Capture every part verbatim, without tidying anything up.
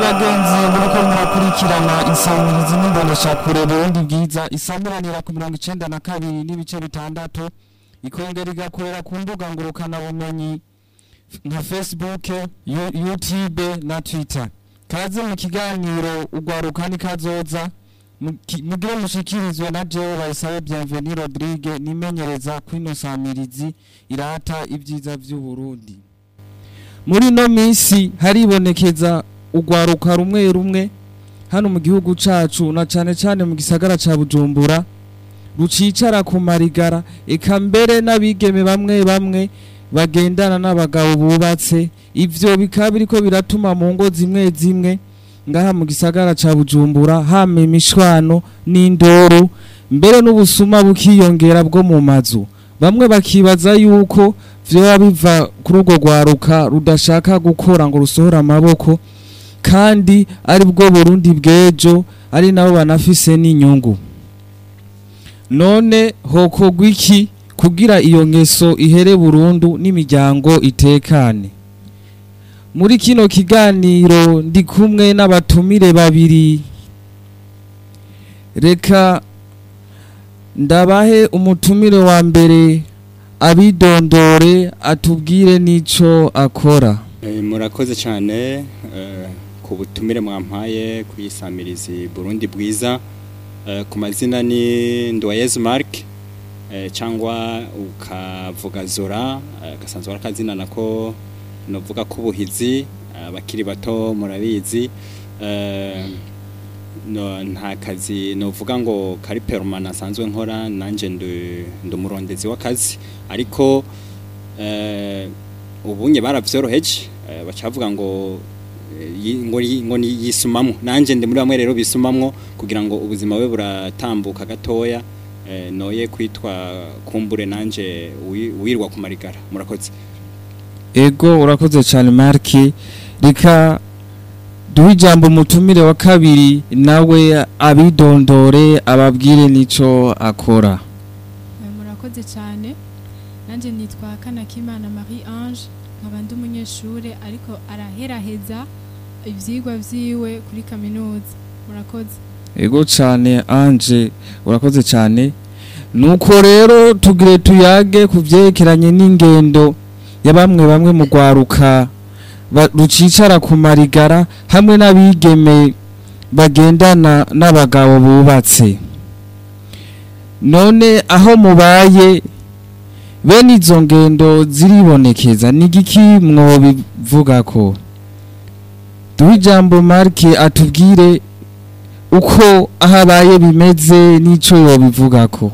bagenzi buriko murakurikirana insamirizi n'imbonesha kure Burundi bwiza isamuranira ku mirongo icenda na kabiri n'ibice bitandatu ikongera igakorera ku mbuga ngurukana bumenyi nka Facebook, YouTube na Twitter. Kaze mu kiganiro ugwaruka ni kazoza mugire mushikirizwe na jewe Bayisabe Bienvenue Rodrigue nimenyereza kwino samirizi irata ibyiza by'u Burundi. Muri no minsi haribonekeza ugwaruka rumwe rumwe hano mu gihugu cacu na cane cane mu gisagara ca Bujumbura rucicara ku marigara eka mbere n'abigeme bamwe bamwe bagendana n'abagabo bubatse. Ivyo bikaba biriko biratuma mu ngo zimwe zimwe ngaha mu gisagara ca Bujumbura hame imishwano n'indoro mbere n'ubusuma bukiyongera bwo mu mazu. Bamwe bakibaza yuko vyoba biva kuri urwo rwaruka rudashaka gukora ngo rusohora amaboko kandi ari bwo Burundi bwejo ari nabo banafise n'inyungu. None hokogwa iki kugira iyo ngeso ihere burundu n'imiryango itekane? Muri kino kiganiro ndi kumwe n'abatumire babiri. Reka ndabahe umutumire wa mbere abidondore atubwire nico akora. E, murakoze cyane uh, ku butumire mwampaye kuyisamirizi Burundi bwiza. Uh, ku mazina ni Ndoyez Mark uh, cyangwa ukavuga Zora uh, gasanzwe arakazina nako novuga ko buhizi abakiri uh, bato murabizi uh, no nta kazi novuga ngo kari permanent asanzwe nkora nanje ndumurondezi w'akazi ariko uh, ubunye baravyoroheje uh, bacavuga ngo ngo ngo yisumamwo nanje ndi muri bamwe rero bisumamwo kugira ngo ubuzima we buratambuka gatoya uh, noye kwitwa kumbure nanje wirwa ku marigara. Murakoze. Ego urakoze cyane Marki. Rika duhe ijambo umutumire wa kabiri nawe abidondore ababwire nico akora. Murakoze cyane. Nanje nitwa Kanakimana Marie Ange nkaba ndi umunyeshure ariko araheraheza ivyigwa vyiwe kuri kaminuza. Murakoze. Ego cyane Ange urakoze cyane. Nuko rero tugire tuyage kuvyerekeranye n'ingendo ya bamwe bamwe mu gwaruka rucicara ku marigara hamwe n'abigeme bagendana n'abagabo bubatse. None aho mubaye bene izo ngendo ziribonekeza nigiki mwobivuga ko? Duhe ijambo Marke atubwire uko ahabaye bimeze nico yobivuga ko.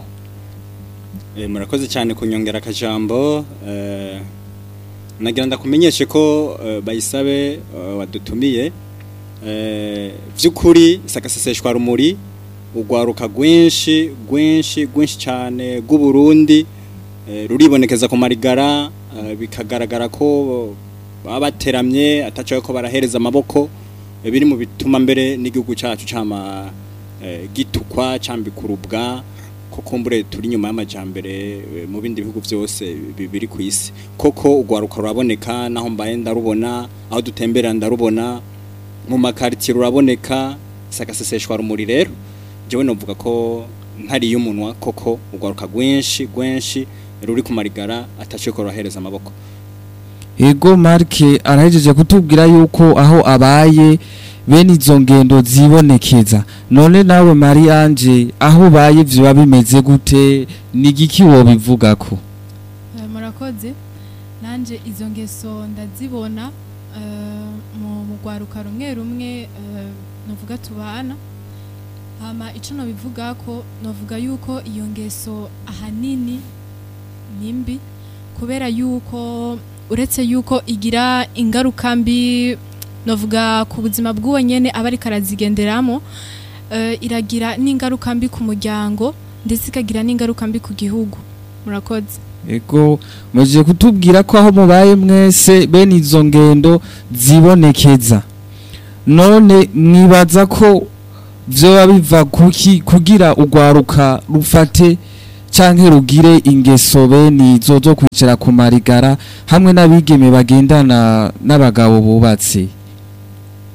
E, murakoze cyane kunyongera akajambo. e, nagira ndakumenyeshe ko uh, Bayisabe uh, wadutumiye uh, vy'ukuri sakaseseshwa rumuri ugwaruka gwinshi gwinshi gwinshi cyane gu Burundi uh, ruribonekeza ku marigara uh, bikagaragara ko babateramye atacaye ko barahereza amaboko uh, biri mu bituma mbere n'igihugu cyacu cama uh, gitukwa cambikurubwa kokumbure turi nyuma y'amajambere mu bindi bihugu byose bibiri ku isi. Koko ugwaruka ruraboneka naho mbaye ndarubona aho dutembera ndarubona mu makartier ruraboneka sakaseseshwa rumuri. Rero jewe novuga ko ntari y'umunwa koko ugwaruka gwinshi gwinshi ruri ku marigara ataciye ko rohereza amaboko. Ego Marke arahejeje kutubwira yuko aho abaye bene izo ngendo zibonekeza. None nawe Marie Ange aho baye vyo bimeze gute nigiki wo bivuga ko? Uh, murakoze. Nanje izo ngeso ndazibona uh, mu mugwaruka rumwe rumwe uh, novuga tubana. Hama ico no bivuga ko novuga yuko iyo ngeso ahanini nimbi kubera yuko uretse yuko igira ingaruka mbi novuga ku buzima bw'uwo nyene abari karazigenderamo uh, iragira n'ingaruka mbi ku muryango ndetse ikagira n'ingaruka mbi ku gihugu. Murakoze. Ego muje kutubwira ko aho mubaye mwese bene izo ngendo zibonekeza. None mwibaza ko vyo biva kuki kugira ugwaruka rufate canke rugire ingeso bene izo zo kwicara ku marigara hamwe n'abigeme bagendana n'abagabo bubatse?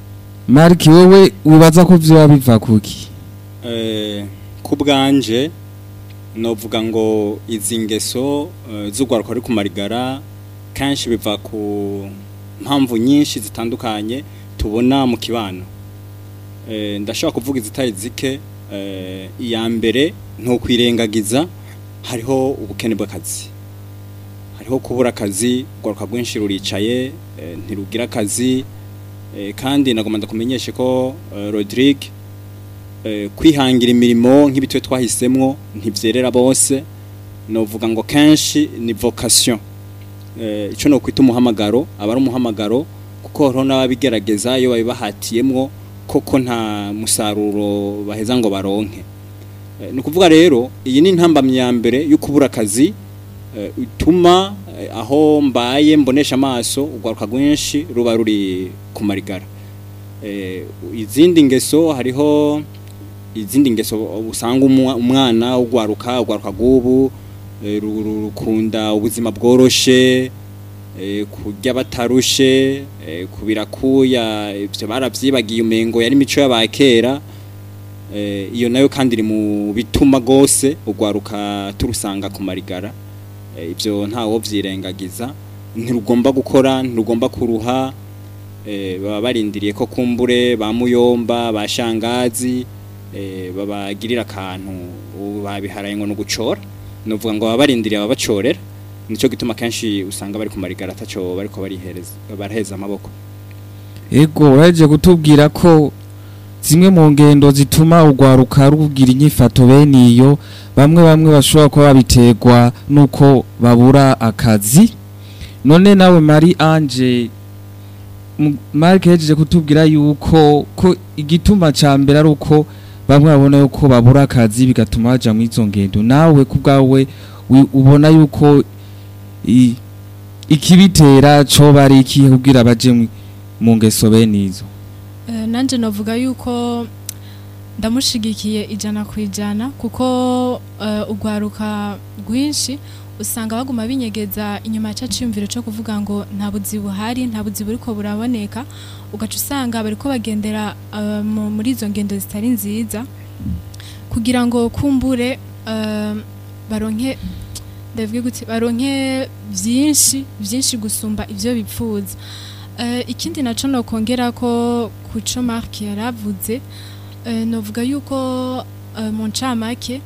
Mark wewe wibaza ko vyo biva kuki? Eh kubganje novuga ngo izi ngeso uh, z'ugwaruka ari kumarigara kanshi biva ku mpamvu nyinshi zitandukanye tubona mu kibano. Eh ndashaka kuvuga izitari zike eh iya mbere nto kwirengagiza hariho ubukene bw'akazi. Hariho kubura akazi ugwaruka rwinshi ruricaye eh, ntirugira akazi eh, kandi nagomba ndakumenyeshe ko uh, Rodrigue eh, kwihangira imirimo nk'ibitwe twahisemwo ntivyerera bose novuga ngo kenshi ni vocation eh, ico no kwita umuhamagaro abari umuhamagaro kuko horo n'ababigerageza iyo babibahatiyemwo koko nta musaruro baheza ngo baronke eh, ni kuvuga rero iyi ni ntambamye ya mbere yo kubura akazi utuma uh, uh, aho mbaye mbonesha amaso ugwaruka rwinshi ruba ruri kumarigara eh izindi ngeso hariho izindi ngeso usanga umwana ugwaruka ugwaruka gubu rukunda ubuzima bworoshe kurya batarushe kubirakuya ivyo baravyibagiye umengo yari mico y'abakera iyo nayo kandi iri mu bituma gose ugwaruka turusanga kumarigara ivyo ntawo vyirengagiza ntirugomba gukora ntirugomba kuruha baba barindiriye ko kumbure bamuyomba bashangazi babagirira akantu babiharaye ngo no gucora novuga ngo baba barindiriye ababacorera nico gituma kenshi usanga bari kumarigara ataco bariko barihereza baraheza amaboko. Ego uraje gutubwira ko zimwe mu ngendo zituma ugwaruka rugira inyifato bene iyo bamwe bamwe bashobora kuba babiterwa nuko babura akazi. None nawe Marie Ange Mark yaje kutubwira yuko ko igituma ca mbere ari uko bamwe babona yuko babura akazi bigatuma baja mu izo ngendo. Nawe kubgawe ubona yuko ikibitera co bari iki kugira baje mu ngeso bene izo? Nanje navuga yuko ndamushigikiye ijana kwijana kuko uh, ugwaruka rwinshi usanga baguma binyegeza inyuma ya cyumviro cyo kuvuga ngo nta buzi buhari nta buzi buriko buraboneka ugaca usanga bariko bagendera uh, muri izo ngendo zitari nziza kugira ngo kumbure uh, baronke ndavuga gute baronke byinshi byinshi gusumba ivyo bipfuza. Uh, ikindi naco no kongera ko kuco Mark yaravuze uh, novuga yuko uh, mu ncamake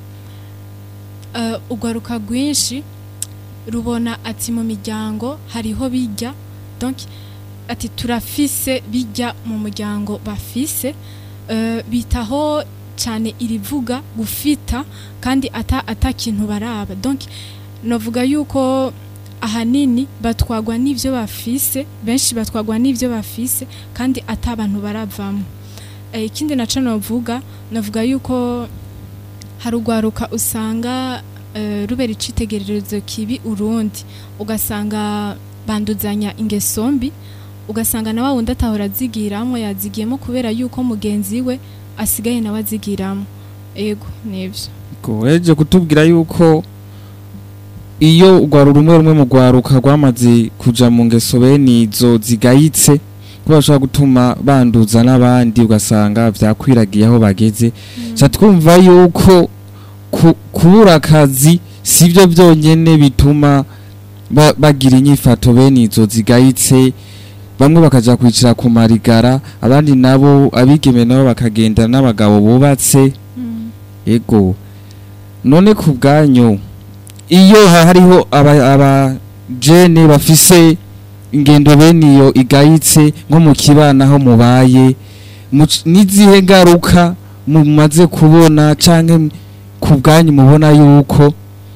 uh, ugwaruka rwinshi rubona ati mu miryango hariho bijya donc ati turafise bijya mu muryango bafise uh, bitaho cyane irivuga gufita kandi ata atakintu baraba donc novuga yuko ahanini batwagwa n'ivyo bafise benshi batwagwa n'ivyo bafise kandi atabantu baravamo. E, ikindi naco novuga novuga yuko harugwaruka usanga uh, rubera icitegererezo kibi urundi ugasanga banduzanya ingesombi ugasanga na wawundi atahora zigiramo yazigiyemo kubera yuko mugenzi we asigaye nawe azigiramo. Ego nivyo ko eje kutubwira yuko iyo ugwaru rumwe rumwe mu gwaruka rwamaze kuja mu ngeso bene izo zigayitse kubasha gutuma banduza n'abandi ugasanga vyakwiragiye aho bageze cha mm. twumva yuko ku, kubura akazi sivyo byonyene bituma ba, bagira inyifato bene izo zigayitse bamwe bakaja kwicira ku marigara abandi nabo abigeme nabo bakagenda n'abagabo bubatse mm. Ego none ku bwanyu iyo hariho aba, aba jene bafise ingendo bene iyo igayitse nko mu kibana aho mubaye nizihe ngaruka mumaze kubona canke ku bwanyu mubona yuko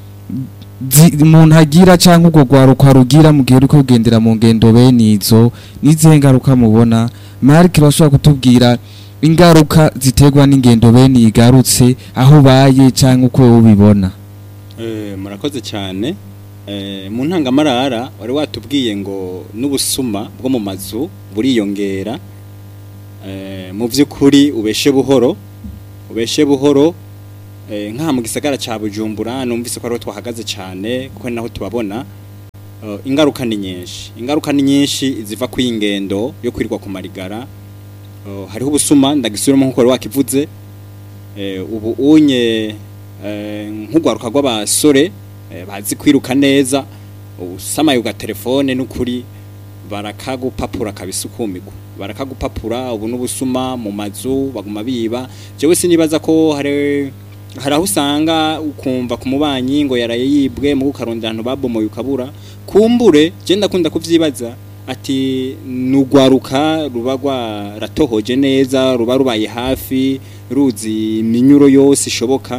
umuntu agira canke ubwo gwaruka rugira mu gihe uriko kugendera mu ngendo bene izo nizihe ngaruka mubona? Mark bashobora kutubwira ingaruka ziterwa n'ingendo bene igarutse aho baye canke uko ubibona? Eh murakoze cyane. Eh mu ntangamarara wari watubwiye ngo n'ubusuma bwo mu mazu buriyongera. Eh mu vy'ukuri ubeshe buhoro ubeshe buhoro eh nka mu gisagara ca Bujumbura numvise ko ari twahagaze cyane kuko naho tubabona. Uh, ingaruka ni nyinshi ingaruka ni nyinshi ziva ku ingendo yo kwirirwa ku marigara uh, hariho ubusuma ndagisubiramo nkuko wari wakivuze uh, ubu unye uh, nk'ugwaruka rw'abasore uh, bazi kwiruka neza usamaye uga telefone n'ukuri barakagupapura kabisukumirwa barakagupapura ubu n'ubusuma mu mazu baguma biba jewe sinibaza ko hari haraho usanga ukumva ku mubanyi ngo yaraye yibwe mu gukarondera abantu babomoye ukabura kumbure je ndakunda kuvyibaza ati nugwaruka ruba ratohoje neza ruba rubaye hafi ruzi iminyuro yose ishoboka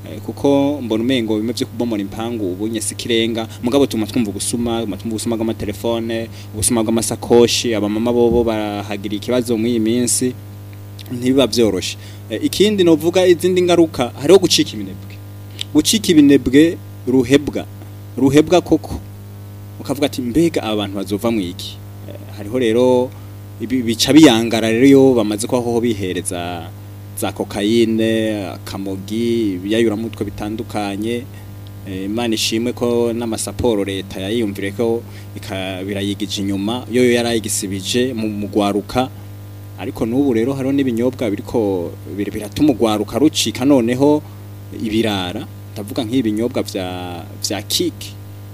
kuko mbona umengo bimwe byo kubomora impangu ubunye sikirenga mugabo tuma twumva gusuma matumva gusuma bwa telefone ubusuma bw'amasakoshi abamama bobo barahagira ikibazo mu iyi minsi ntibiba byoroshe e, ikindi novuga izindi ngaruka hariho gucika ibinebwe gucika ibinebwe ruhebwa ruhebwa koko ukavuga ati mbega abantu bazova mu iki e, hariho rero bica biyangara rero yo bamaze ko aho bihereza za kokayine kamogi biyayura mutwe bitandukanye Imana ishimwe ko n'amasaporo leta yayiyumvire ko ikabirayigije inyuma yo yarayigisibije mu mugwaruka ariko n'ubu rero hariho n'ibinyobwa biriko biratuma ugwaruka rucika noneho ibirara ndavuga nk'ibinyobwa vya vya kiki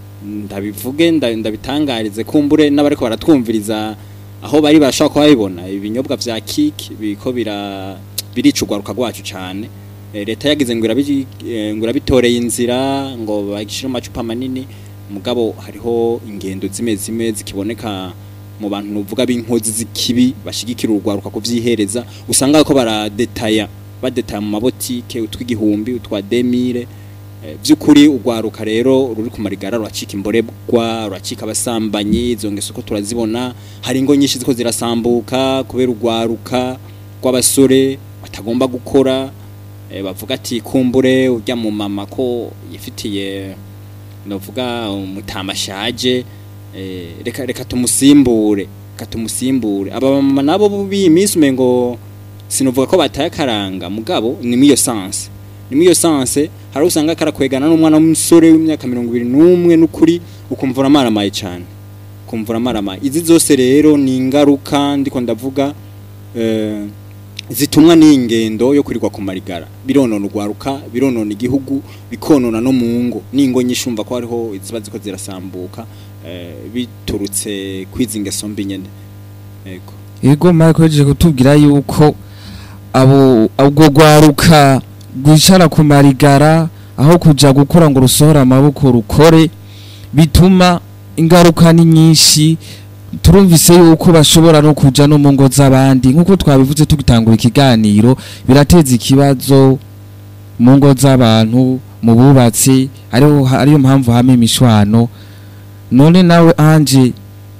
ndabivuge ndabitangarize kumbure n'abariko baratwumviriza aho bari bashaka kubibona ibinyobwa vya kiki biko bira biricugwaruka rwacu cyane leta yagize ngo irabi ngo irabitoreye inzira ngo bagishira amacupa manini mugabo hariho ingendo zime zime zikiboneka mu bantu nuvuga b'inkozi zikibi bashigikira urugwaruka kuvyihereza usanga ko baradetaya badetaya mu mabotike utw'igihumbi utwa demire byukuri urwaruka rero ruri ku marigara rwacika imborebwa rwacika abasambanyi izo ngeso ko turazibona hari ingo nyinshi ziko zirasambuka kubera urwaruka rw'abasore batagomba gukora e, bavuga ati kumbure urya mu mama ko yifitiye novuga umutamashaje e, reka reka tumusimbure katumusimbure aba mama nabo bubi misume ngo sinovuga ko bataye karanga mugabo ni miyo sense ni miyo sense hari usanga karakwegana n'umwana w'umusore w'imyaka mirongo ibiri n'umwe n'ukuri ukumvura amaramaye cyane kumvura amaramaye izi zose rero ni ingaruka ndiko ndavuga eh zitumwa n'ingendo yo kurirwa ku marigara bironona urwaruka bironona igihugu bikonona no mu ngo ningo nyishumva ko hariho izibazi ko zirasambuka eh, biturutse kwizingeso mbi nyene yego yego Marco yeje kutubwira yuko abo ubwo rwaruka rwicara ku marigara aho kuja gukora ngo rusohora amaboko rukore bituma ingaruka ni nyinshi turumvise yuko bashobora no kuja no mu ngo z'abandi nkuko twabivuze tugitangura ikiganiro birateza ikibazo mu ngo z'abantu mu bubatsi ariho ariyo mpamvu hame imishwano none nawe anje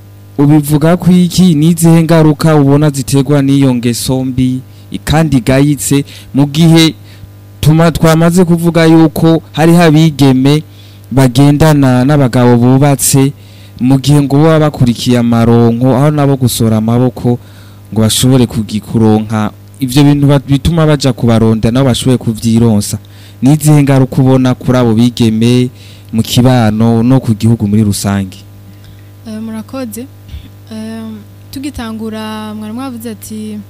ubivuga ko iki nizihe ngaruka ubona ziterwa n'iyo ngeso mbi kandi gayitse mu gihe tuma twamaze kuvuga yuko hari habigeme bagendana n'abagabo bubatse mu gihe ngo baba bakurikiye amaronko aho nabo gusora amaboko ngo bashobore kugikuronka ivyo bintu bituma baja kubaronda nabo bashobore kuvyironsa nizihe ngaruka ubona kuri abo bigeme mu kibano no ku gihugu muri rusange uh, murakoze uh, tugitangura mwari mwavuze ati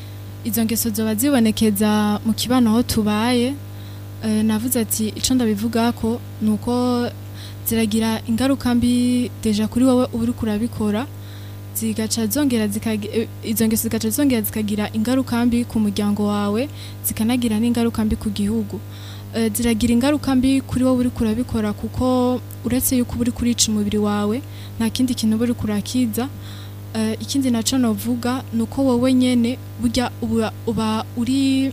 izo ngeso zoba zibonekeza mu kibano aho tubaye uh, navuze ati ico ndabivuga ko nuko ziragira ingaruka mbi deja kuri wowe uri kurabikora zigaca zongera zikagira izo ngeso zigaca zongera zikagira ingaruka mbi ku muryango wawe zikanagira n'ingaruka mbi ku gihugu uh, ziragira ingaruka mbi kuri wowe uri kurabikora kuko uretse yuko uri kurica umubiri wawe nta kindi kintu uri kurakiza uh, ikindi naco novuga nuko wowe nyene burya uba, uba uri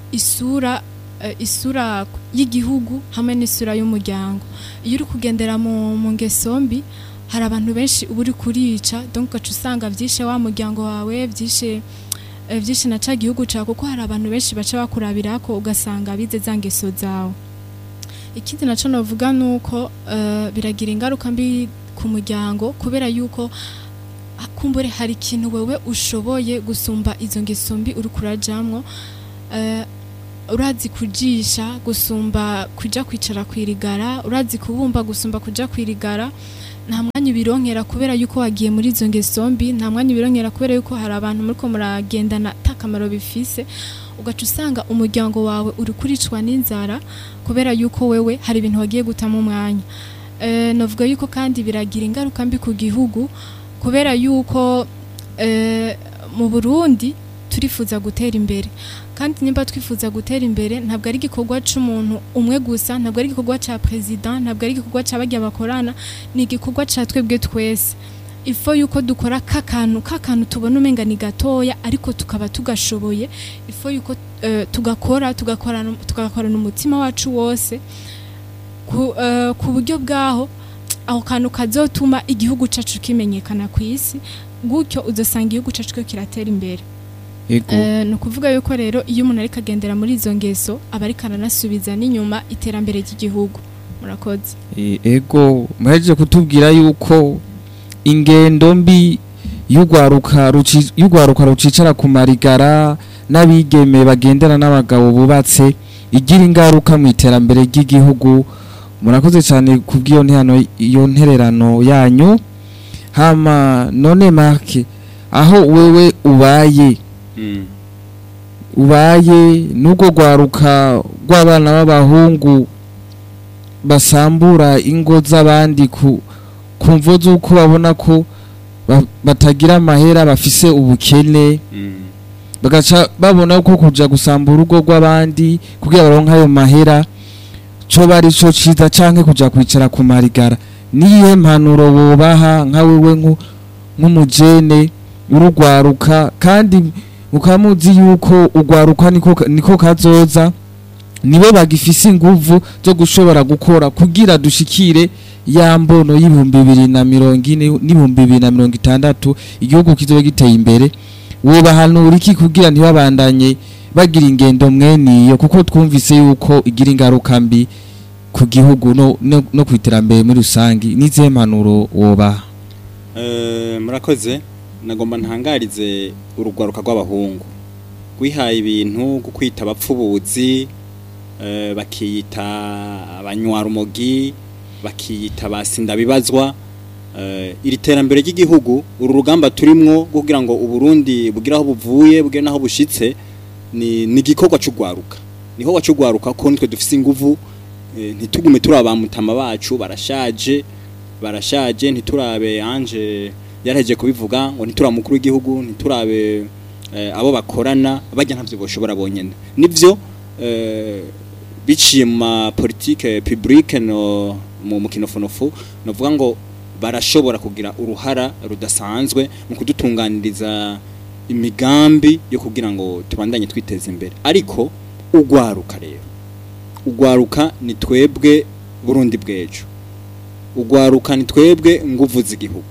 isura Uh, isura y'igihugu hamwe n'isura y'umuryango iyo uri kugendera mu mu ngeso mbi hari abantu benshi uburi kurica donc ugaca usanga vyishe wa muryango wawe vyishe uh, vyishe na ca gihugu ca kuko hari abantu benshi baca bakurabirako ugasanga bize za ngeso zawe ikindi naco novuga nuko uh, biragira ingaruka mbi ku muryango kubera yuko kumbure hari ikintu wewe ushoboye gusumba izo ngeso mbi uri kurajamwo uh, urazi kujisha gusumba kuja kwicara kwirigara urazi kubumba gusumba kuja kwirigara nta mwanya bironkera kubera yuko wagiye muri izo ngeso mbi, nta mwanya bironkera kubera yuko hari abantu muri ko muragendana takamaro bifise, ugaca usanga umuryango wawe uri kuricwa n'inzara kubera yuko wewe hari ibintu wagiye gutamo umwanya. Eh novuga yuko kandi biragira ingaruka mbi ku gihugu kubera yuko eh mu Burundi turifuza gutera imbere, kandi nimba twifuza gutera imbere ntabwo ari igikorwa c'umuntu umwe gusa, ntabwo ari igikorwa ca president, ntabwo ari igikorwa c'abajya bakorana, ni igikorwa ca twebwe twese. Ifo yuko dukora kakantu kakantu tubona umenga ni gatoya ariko tukaba tugashoboye, ifo yuko uh, tugakora tugakorana tugakorana umutima wacu wose ku uh, ku buryo bwaho aho kantu kazotuma igihugu cacu kimenyekana ku isi, gutyo uzosanga igihugu cacu ko kiratera imbere. Ego Uh, no kuvuga yuko rero iyo umuntu ari kagendera muri izo ngeso aba ari kananasubiza n'inyuma iterambere ry'igihugu. Murakoze. E, ego muheje kutubwira yuko ingendo mbi y'ugwaruka ruci y'ugwaruka rucicara ku marigara n'abigeme bagendera n'abagabo bubatse igira ingaruka mu iterambere ry'igihugu. Murakoze cyane kubwiyo ntihano iyo ntererano yanyu. Hama none Mark, aho wewe ubaye Mm. ubaye nugo gwaruka rw'abana b'abahungu basambura ingo z'abandi ku kumvo z'uko babona ko ba, batagira amahera bafise ubukene, Mm. bagaca babona ko kuja gusambura urugo rw'abandi kugira baronka ayo mahera co bari co ciza canke kuja kwicara ku marigara. Niye mpanuro wobaha nka wewe nk'umujene urugwaruka, kandi ukamuzi yuko ugwaruka niko niko kazoza, nibo bagifise inguvu zo gushobora gukora kugira dushikire ya mbono y'ibihumbi bibiri na mirongo ine n'ibihumbi bibiri na mirongo itandatu igihugu kizobe giteye imbere. Wobahanura iki kugira ntibabandanye bagira ingendo mweniyo, kuko twumvise yuko igira ingaruka mbi ku gihugu no, no, no kwiterambere muri rusangi? Nize mpanuro woba? Eh murakoze, nagomba ntangarize urugwaruka rw'abahungu gwihaye ibintu gukwita abapfubuzi, eh bakiyita abanywarumogi, bakiyita basinda bibazwa. Uh, iri terambere ry'igihugu, uru rugamba turimwo kugira ngo uburundi bugira aho buvuye bugira naho bushitse, ni nigikorwa cy'ugwaruka, niho wacugwaruka ko nitwe dufise inguvu. eh, ntitugume turaba mutama bacu barashaje barashaje ntiturabe anje yaraheje kubivuga ngo nitura mukuru w'igihugu, ntiturabe eh, abo bakorana bajya ntavyo boshobora bonyene. Nivyo eh, biciye mu politique publique no mu mukinofonofu novuga ngo barashobora kugira uruhara rudasanzwe mu kudutunganiriza imigambi yo kugira ngo tubandanye twiteza imbere. Ariko ugwaruka rero, ugwaruka ni twebwe Burundi bwejo, ugwaruka ni twebwe nguvu z'igihugu.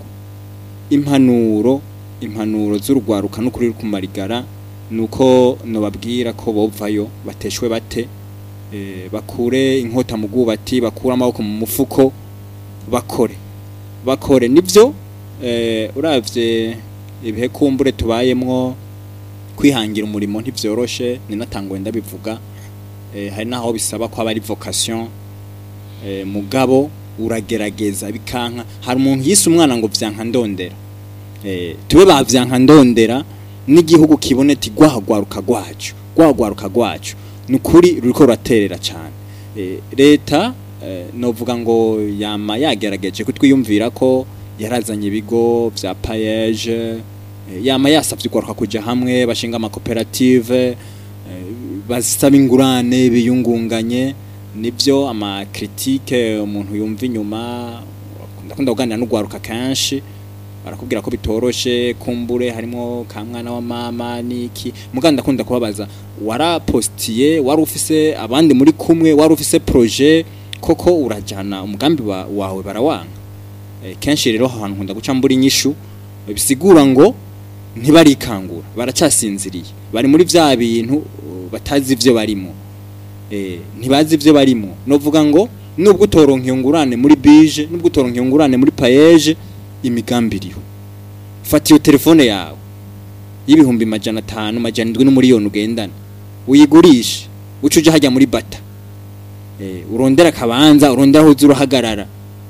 Impanuro impanuro z'urugwaruka no kuri kumarigara nuko no babwira ko bovayo bateshwe bate, e, bakure inkota mu gubati, bakura amaboko mu mufuko, bakore bakore nivyo. eh uravye ibihe kumbure tubayemwo, kwihangira umurimo ntivyoroshe, ni natangwe ndabivuga. eh hari naho bisaba ko abari vocation, eh mugabo uragerageza bikanka. Hari umuntu yise umwana ngo vyanka ndondera, eh tube bavyanka ndondera n'igihugu kiboneti gwahagwaruka gwacu gwahagwaruka gwacu nukuri ruriko raterera cyane. eh leta Uh, novuga ngo yama yagerageje kutwiyumvira ko yarazanye ibigo vya payeje, uh, yama yasavye gwaruka kuja hamwe bashinga ama cooperative, uh, basaba ingurane biyungunganye. Nivyo ama critique umuntu yumva inyuma, ndakunda kuganira n'ugwaruka kanshi barakubwira ko bitoroshe, kumbure harimo ka mwana wa mama niki. Muganda ndakunda kubabaza, warapostiye, wari ufise abandi muri kumwe, wari ufise projet koko urajana umugambi wa, wawe barawanga? E, kenshi rero ahantu nkunda guca mburi nyishu bisigura ngo ntibarikangura, baracasinziriye, bari muri vya bintu batazi ivyo barimo. eh ntibazi ivyo barimo. Novuga ngo nubwo utoronka ingurane muri bije, nubwo utoronka ingurane muri payeje, imigambi iriho. Fata iyo telefone yawe y'ibihumbi majana atanu majana indwi n'umuriyoni ugendana, uyigurishe ucuje hajya muri bata. Eh urondera kabanza, urondera ho zuruhagarara,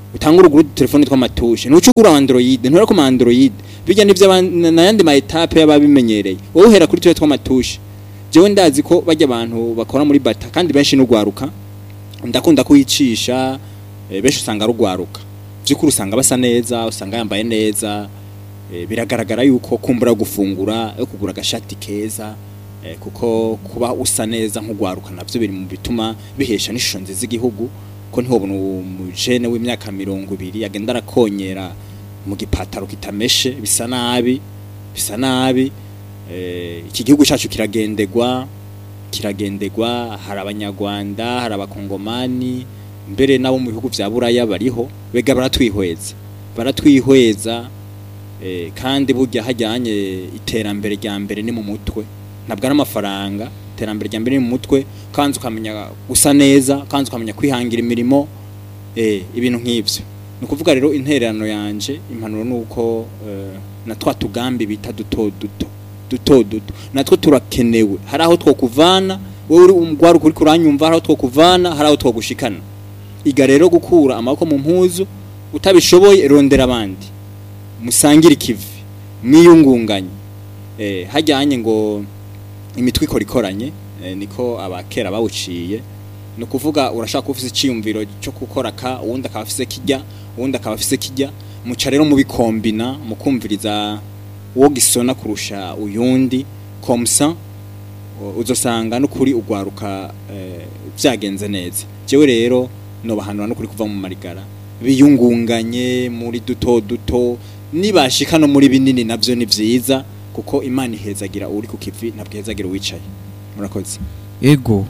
utanga uruguru telefone tw'amatushe nucugura Android ntura ko Android bijya nivyo nayandi ma etape y'ababimenyereye wowe uhera kuri twe tw'amatushe jewe ndazi ko bajya abantu bakora muri bata kandi benshi n'ugwaruka ndakunda kuyicisha e, benshi usanga rugwaruka byukuri usanga basa neza usanga yambaye neza e, biragaragara yuko kumbura gufungura yo kugura agashati keza e, kuko kuba usa neza nk'ugwaruka navyo biri mu bituma bihesha n'ishusho nziza igihugu ko ntihobona umujene w'imyaka mirongo ibiri agenda arakonyera mu gipataro kitameshe bisa nabi bisa nabi eh iki gihugu cyacu kiragendegwa kiragendegwa hari abanyarwanda hari abakongomani mbere nabo mu bihugu vya buraya bariho bega baratwihweza baratwihweza eh kandi burya hajyanye iterambere rya mbere ni mu mutwe ntabwo ari amafaranga iterambere rya mbere ni mu mutwe kanzu ukamenya gusa neza kanzu ukamenya kwihangira imirimo eh ibintu nk'ivyo nukuvuga rero intererano yanje impanuro nuko eh, na twa tugambi bita duto duto duto duto natwo turakenewe hari aho twokuvana wowe uri umgwaru kuri kuranyumva hari aho twokuvana hari aho twogushikana iga rero gukura amako mu mpuzu utabishoboye rondera abandi musangira ikivi mwiyungunganye eh hajyanye ngo imitwe ikora ikoranye eh, niko abakera bawuciye no kuvuga urashaka ufise iciyumviro cyo gukora ka uwundi akaba afise kijya uwundi akaba afise kijya muca rero mubikombina mukumviriza uwo gisona kurusha uyundi komsa uzosanga no kuri ugwaruka eh, vyagenze neza jewe rero no bahanura no kuri kuva mu marigara biyungunganye muri duto duto nibashika no muri binini navyo ni vyiza kuko Imana ihezagira uri ku kivi ntabwo ihezagira wicaye murakoze ego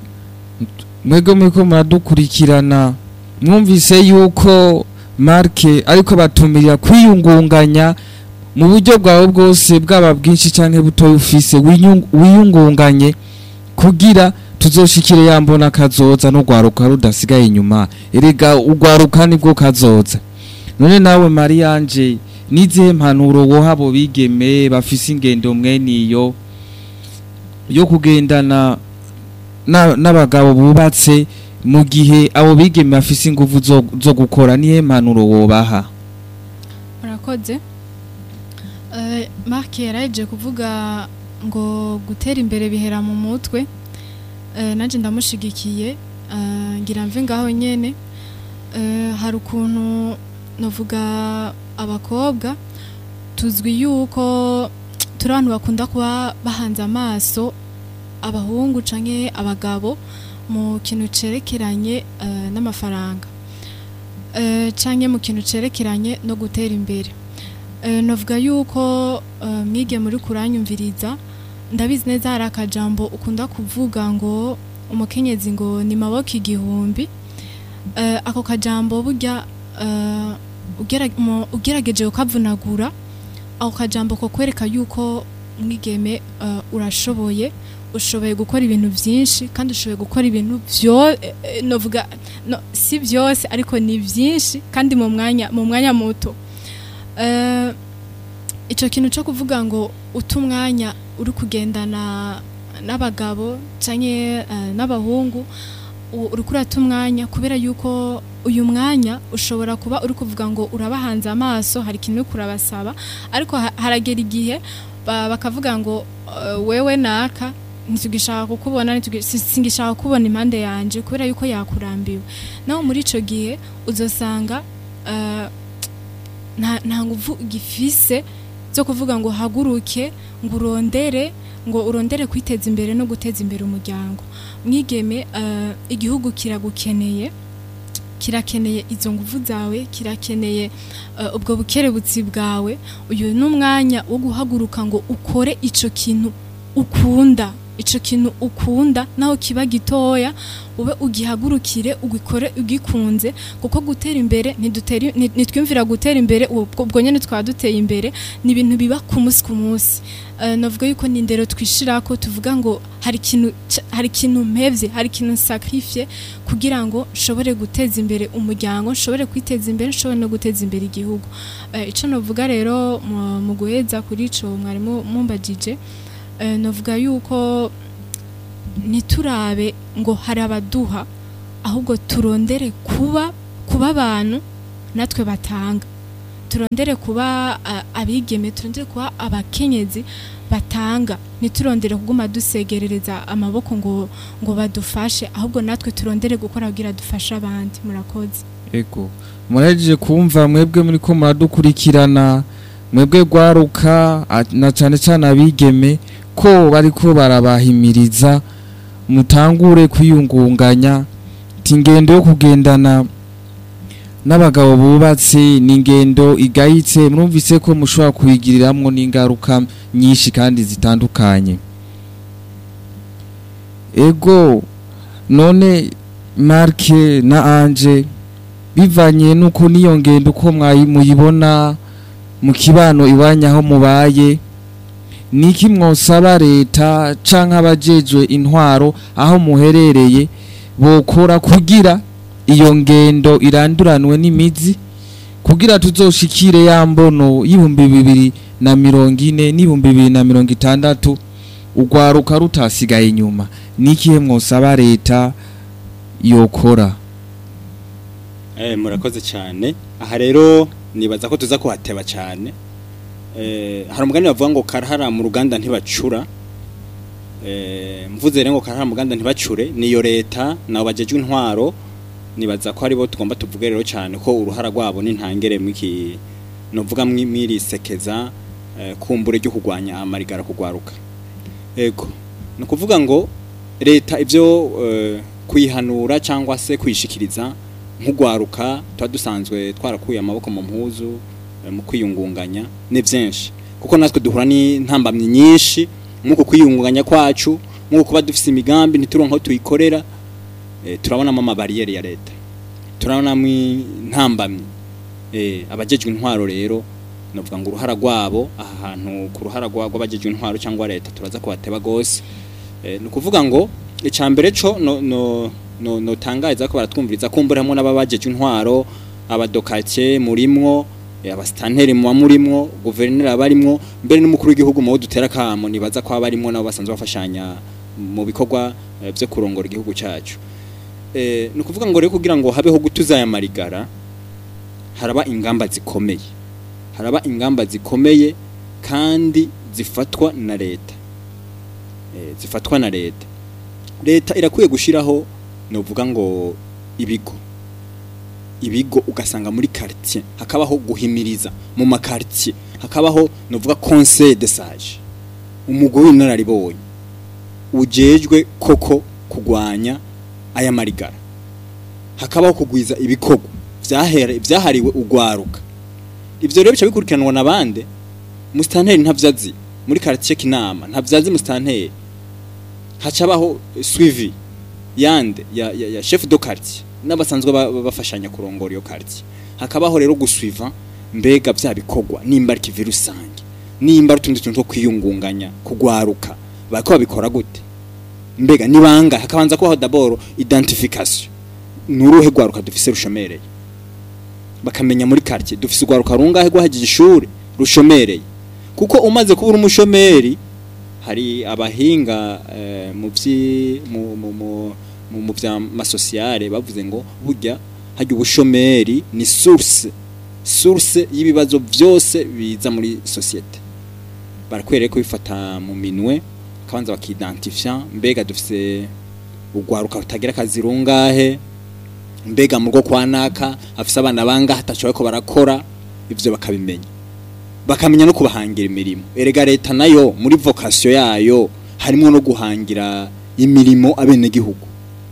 mwego mwiko muradukurikirana mwumvise yuko Marke ariko batumirira kwiyungunganya mu buryo bwawe bwose bwaba bwinshi canke butoye ufise wiyungunganye kugira tuzoshikire yambona kazoza no gwaruka rudasigaye inyuma erega ugwaruka nibwo kazoza none nawe Marianje nizihe mpanuro wohabo bigeme bafise ingendo mweniyo yo kugendana n'abagabo bubatse mu gihe abo bigeme bafise ingufu zo, zo gukora nihe mpanuro wobaha murakoze eh uh, Mark yaraje kuvuga ngo gutera imbere bihera mu mutwe uh, nanje ndamushigikiye uh, ngira mve ngaho nyene uh, hari ukuntu novuga abakobwa tuzwi yuko turantu bakunda kuba bahanze amaso abahungu canke abagabo mu kintu cerekeranye uh, n'amafaranga uh, canke mu kintu cerekeranye no gutera imbere uh, novuga yuko uh, mwige muri kuranyumviriza ndabizi neza hari akajambo ukunda kuvuga ngo umukenyezi ngo ni maboko igihumbi uh, ako kajambo burya uh, ugerageje ukavunagura ako kajambo ko kwereka yuko mwigeme uh, urashoboye ushoboye gukora ibintu byinshi kandi ushoboye gukora ibintu byo novuga no si byose ariko ni byinshi kandi mu mwanya mu mwanya muto eh uh, ico kintu cyo kuvuga ngo utumwanya uri kugendana n'abagabo canke uh, n'abahungu uri kurata umwanya kubera yuko uyu mwanya ushobora kuba uri kuvuga ngo urabahanze amaso hari kintu kurabasaba ariko haragera igihe bakavuga ngo uh, wewe naka ntitugishaka kukubona ntitugishaka kubona impande yanje kubera yuko yakurambiwe naho muri ico gihe uzosanga uh, nta nta nguvu gifise zo kuvuga ngo haguruke ngo urondere ngo urondere kwiteza imbere no guteza imbere umuryango mwigeme uh, igihugu kiragukeneye kirakeneye izo nguvu zawe kirakeneye uh, ubwo bukerebutsi bwawe uyu numwanya wo guhaguruka ngo ukore ico kintu ukunda ico kintu ukunda naho kiba gitoya ube ugihagurukire ugikore ugikunze kuko gutera imbere ntidutera nitwimvira gutera imbere ubwo nyene twaduteye imbere ni ibintu biba ku munsi ku munsi uh, navuga yuko ni ndero twishirako tuvuga ngo hari kintu hari kintu mpevye hari kintu sacrifice kugira ngo shobore guteza imbere umuryango shobore kwiteza imbere shobore no guteza imbere igihugu uh, ico novuga rero mu guheza kuri ico mwarimu mumbajije Uh, novuga yuko niturabe ngo hari abaduha ahubwo turondere kuba kuba abantu natwe batanga turondere kuba abigeme turondere kuba abakenyezi batanga niturondere kuguma dusegerereza amaboko ngo ngo badufashe ahubwo natwe turondere gukora kugira dufashe abandi murakoze ego muraje kumva mwebwe muri ko muradukurikirana mwebwe gwaruka na cyane cyane abigeme ko bariko barabahimiriza mutangure kwiyungunganya tingendo yo kugendana n'abagabo bubatse n'ingendo igayitse murumvise ko mushobora kuyigiriramwo n'ingaruka nyinshi kandi zitandukanye ego none Marke na Anje bivanye nuko niyo ngendo uko muyibona mu kibano iwanyaho mubaye niki mwosaba leta canke abajejwe intwaro aho muherereye bokora kugira iyo ngendo iranduranwe n'imizi kugira tuzoshikire ya mbono y'ibihumbi bibiri na mirongo ine n'ibihumbi bibiri na mirongo itandatu ugwaruka rutasigaye inyuma nikihe mwosaba leta yokora eh murakoze cyane aha rero nibaza ko tuza kuhateba cyane eh hari umugani bavuga ngo karahara mu ruganda ntibacura eh mvuze rero ngo karahara mu ruganda ntibacure niyo leta nabo bajejwe intwaro nibaza ko ari bo tugomba tuvuge rero cyane ko uruhara rwabo n'intangere mwiki novuga mwirisekeza eh, kumbure ryo kugwanya amarigara kugwaruka ego no kuvuga ngo leta ivyo eh, kuyihanura cyangwa se kwishikiriza nk'ugwaruka twadusanzwe twarakuye amaboko mu mpuzu eh, mu kwiyungunganya ne byinshi kuko natwe duhura ni ntambamye nyinshi muko kwiyungunganya kwacu muko kuba dufise imigambi ntituronka tuyikorera eh, turabona mama barriere ya leta turabona mwi ntambamye eh abajejwe intwaro rero novuga ngo uruhara rwabo aha hantu ku ruhara rwabo abajejwe intwaro cyangwa leta turaza kubateba gose eh no kuvuga ngo icambere cyo no no no, no tangaza ko baratwumviriza kumbura hamwe n'ababajejwe intwaro abadokake murimwo e, abastanteri mu murimwo guverneur abarimwo mbere n'umukuru w'igihugu mu dutera kamo nibaza ko abarimwo nabo basanzwe bafashanya mu bikorwa e, byo kurongora igihugu cyacu eh no kuvuga ngo rero kugira ngo habeho gutuza ya marigara haraba ingamba zikomeye haraba ingamba zikomeye kandi zifatwa na leta eh zifatwa na leta leta irakwiye gushiraho no vuga ngo ibigo ibigo ugasanga muri quartier hakabaho guhimiriza mu makartier hakabaho no vuga conseil de sage umugwi w'inararibonye ujejwe koko kugwanya aya marigara hakabaho kugwiza ibikorwa vyahere vyahariwe ugwaruka ivyo rero bica bikurikiranwa nabande mustanteri ntavyazi muri quartier kinama ntavyazi mustanteri hacabaho suivi yande ya, ya, ya chef de quartier n'abasanzwe bafashanya kurongora iyo quartier hakabaho rero gusuiva mbega vya bikorwa nimba ari virusange nimba rutundi tuntu two kwiyungunganya kugwaruka bako babikora gute mbega nibanga hakabanza ko d'abord identification nuruhe gwaruka dufise rushomereye bakamenya muri quartier dufise gwaruka rungahe gwahagije ishuri rushomereye kuko umaze kubura umushomeri hari abahinga eh, mu vyi mu mu mu mu vya masociale bavuze ngo burya hajya ubushomeri ni source source y'ibibazo byose biza muri societe barakwereye ko bifata mu minwe kabanza bakidentifia mbega dufise ugwaruka utagira kazi rungahe mbega mu rwo kwanaka afise abana banga hatachoye ko barakora ivyo bakabimenya bakamenya no kubahangira imirimo erega leta nayo muri vocation yayo harimo no guhangira imirimo abene gihugu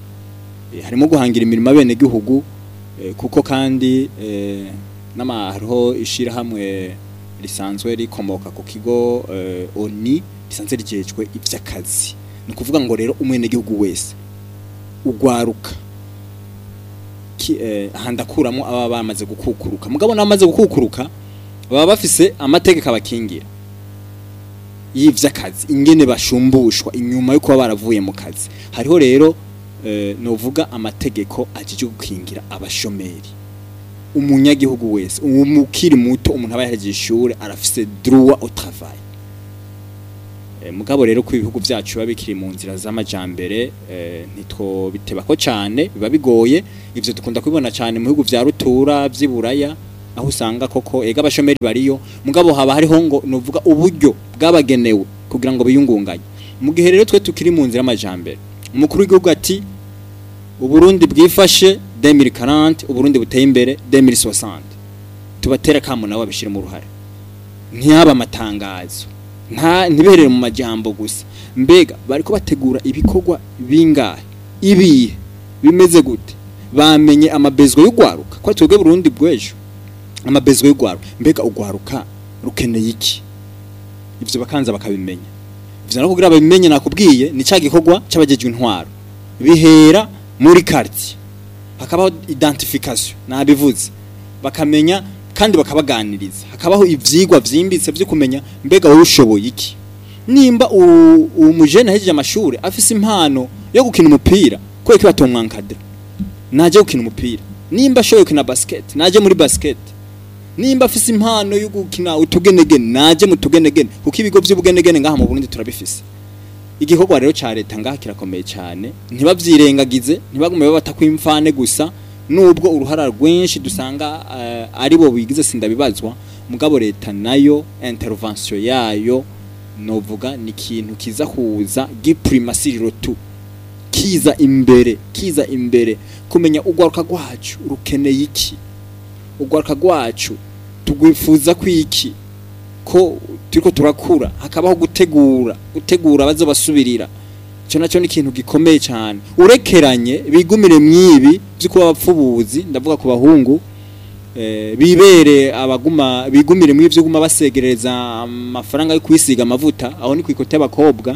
e, harimo guhangira imirimo abene gihugu e, kuko kandi e, n'amahoro ishira hamwe lisanzwe rikomoka ku kigo e, oni lisanzwe rijejwe ivy'akazi no kuvuga ngo rero umwene gihugu wese ugwaruka ki eh, handakuramo aba bamaze gukukuruka mugabo namaze gukukuruka baba bafise amategeko abakingira y'ivy'akazi ingene bashumbushwa inyuma yuko baravuye mu kazi hariho rero eh, novuga amategeko ajije gukingira abashomeri umunyagihugu wese umukiri muto umuntu aba yahejeje ishure arafise droit au travail mugabo rero ku ibihugu byacu babikiri mu nzira z'amajambere nitwo biteba ko cyane biba bigoye ivyo dukunda kubibona cyane mu bihugu vya rutura vy'iburaya aho usanga koko ega abashomeri bariyo mugabo haba hariho ngo novuga uburyo bwabagenewe kugira ngo biyungunganye mu gihe rero twe tukiri mu nzira y'amajambere umukuru w'igihugu ati Uburundi bwifashe deux mille quarante Uburundi buteye imbere deux mille soixante tubatera kamo nawe bishira mu ruhare ntiyaba amatangazo nta ntiberere mu majambo gusa mbega bariko bategura ibikorwa bingahe ibi bimeze gute bamenye amabezwe y'ugwaruka kwa twebwe Burundi bwejo amabezwe y'ugwaruka mbega ugwaruka rukeneye iki ivyo bakanza bakabimenya ivyo nako kugira babimenye nakubwiye ni ca gikorwa c'abajejwe intwaro bihera muri quartier hakabaho identification nabivuze bakamenya kandi bakabaganiriza hakabaho ivyigwa vyimbitse byo kumenya mbega wowe ushoboye iki nimba umujene hejeje amashuri afise impano yo gukina umupira ko iki batomwankadra naje gukina umupira nimba ashoboye gukina basket naje muri basket nimba afise impano yo gukina utugenegene naje mu tugenegene kuko ibigo by'ubugenegene ngaha mu Burundi turabifise igikorwa rero ca leta ngaha kirakomeye cyane ntibavyirengagize ntibagume batakwimfane gusa nubwo uruhara rwinshi dusanga uh, ari bo bigize sindabibazwa mugabo leta nayo intervention yayo novuga ni kintu kiza kuza giprimacy rotu kiza imbere kiza imbere kumenya ugwaruka gwacu rukeneye iki ugwaruka gwacu tugwifuza kwiki ko turiko turakura hakabaho gutegura gutegura bazo basubirira cyo nacyo ni ikintu gikomeye cyane urekeranye bigumire mwibi byuko abapfubuzi ndavuga ku bahungu eh bibere abaguma bigumire mwivyo guma basegereza amafaranga yo kwisiga amavuta aho ni kwikote abakobwa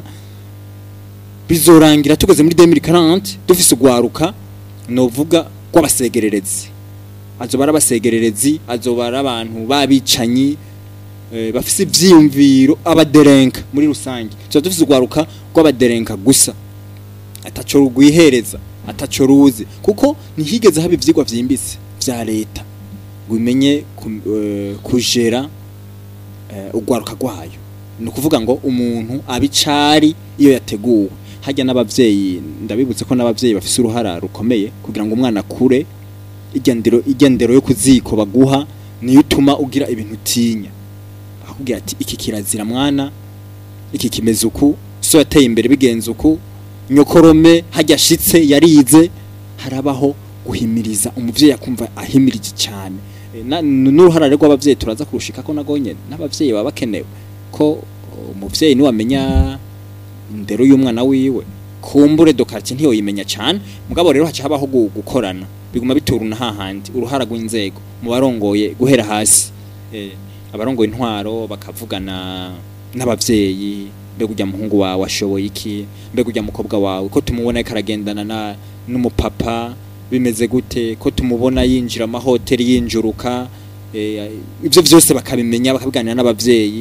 bizorangira tugeze muri deux mille quarante dufise ugwaruka novuga kwabasegererezi azobara basegererezi azobara abantu babicanyi eh bafise ivyiyumviro abaderenka muri rusange cyo dufise ugwaruka kwabaderenka gusa ataco rugwihereza ataco ruzi kuko nihigeze haba ivyigwa vyimbitse vya leta gumenye kujera ugwaruka gwayo no kuvuga ngo umuntu abicari iyo yateguwe hajya n'abavyeyi ndabibutse ko n'abavyeyi bafise uruhara rukomeye kugira ngo umwana kure igendero igendero yo kuziko baguha niyo utuma ugira ibintu tinya akubwira ati iki kirazira mwana iki kimeze uku so yateye imbere bigenze uku nyokorome hajya shitse yarize harabaho guhimiriza umuvyeyi akumva ahimirije cyane n'uruhara rwo abavyeyi turaza kurushika ko nagonye n'abavyeyi baba bakenewe ko umuvyeyi ni wamenya indero y'umwana wiwe kumbure dokati ntiyo yimenya cyane mugabo rero haca habaho gukorana biguma bituruna hahandi uruhara rw'inzego mu barongoye guhera hasi eh abarongoye intwaro bakavugana n'abavyeyi mbega ujya muhungu wawe washoboye iki mbega ujya mukobwa wawe ko tumubona karagendana na n'umupapa bimeze gute ko tumubona yinjira amahoteli yinjuruka ibyo byose bakabimenya bakabiganira n'abavyeyi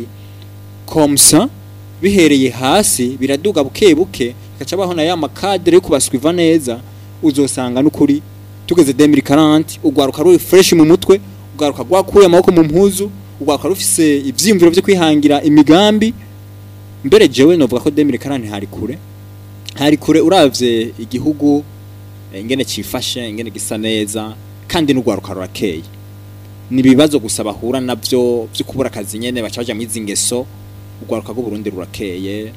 komsa bihereye hasi biraduga buke buke gaca baho na ya makadre yo kubaswiva neza uzosanga n'ukuri tugeze deux mille quarante ugwaruka ruri fresh mu mutwe ugwaruka gwakuye amaboko mu mpuzu ugwaruka rufise ivyimviro byo kwihangira imigambi mbere jewe novuga ko deux mille quarante hari kure hari kure uravye igihugu ingene cifashe ingene gisa neza kandi n'ugwaruka rurakeye nibibazo gusa bahura navyo byo kubura akazi nyene bacaja mu izingeso ugwaruka rwo Burundi rurakeye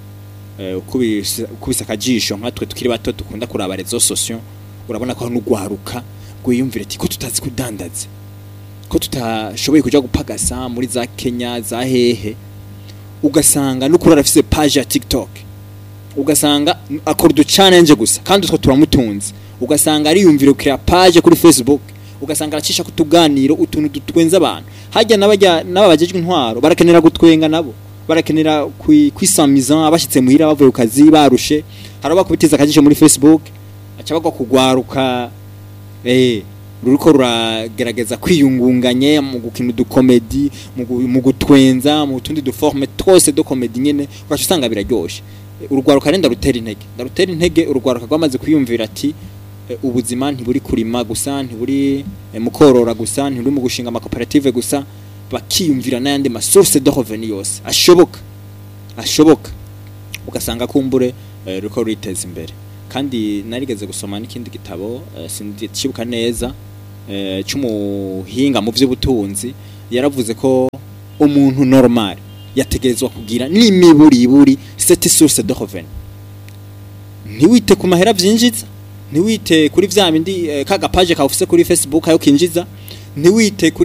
eh ukubisa akajisho nka twe tukiri bato dukunda kuraba rezo sociaux urabona ko n'ugwaruka gwiyumvira ati ko tutazi kudandaza ko tutashoboye kuja gupagasa muri za Kenya za hehe ugasanga n'ukuri arafise page ya TikTok ugasanga akora du challenge gusa kandi utwo turamutunze ugasanga ari yumvira kuri page kuri Facebook ugasanga aracisha kutuganiro utuntu dutwenza abantu hajya nabajya nababajejwe intwaro barakenera gutwenga nabo barakenera kwisamiza abashitse muhira bavuye ukazi barushe haraba kubitiza akajisho muri Facebook aca bagwa kugwaruka eh ruriko ruragerageza kwiyungunganye mu gukina du comedy mu gutwenza mu tundi du forme twose de comedy nyene ugaca usanga biraryoshe urugwaruka renda rutera intege ndarutera intege urugwaruka rwamaze kwiyumvira ati ubuzima ntiburi kurima gusa ntiburi mukorora gusa ntiburi mu gushinga ama cooperative gusa bakiyumvira n'ayandi ma source de revenu yose ashoboka ashoboka ugasanga kumbure eh, ruko riteza imbere kandi narigeze gusoma n'ikindi gitabo eh, sindikibuka neza eh, cy'umuhinga mu by'ubutunzi yaravuze ko umuntu normal yategerezwa kugira n'imiburiburi cette source de revenu ntiwite ku mahera byinjiza ntiwite kuri vya bindi eh, kaga page ka office kuri Facebook ayo kinjiza ntiwite